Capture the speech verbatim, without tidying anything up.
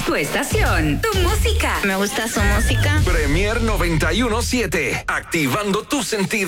Tu estación, tu música. Me gusta su música. Premier noventa y uno punto siete. Activando tus sentidos.